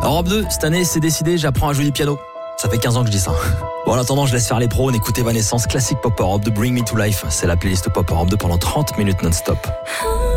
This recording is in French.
Europe 2, cette année, c'est décidé, j'apprends à jouer du piano. Ça fait 15 ans que je dis ça. Bon, en attendant, je laisse faire les pros. On écoute Evanescence, classique pop Europe 2, Bring Me to Life. C'est la playlist pop Europe 2 pendant 30 minutes non-stop.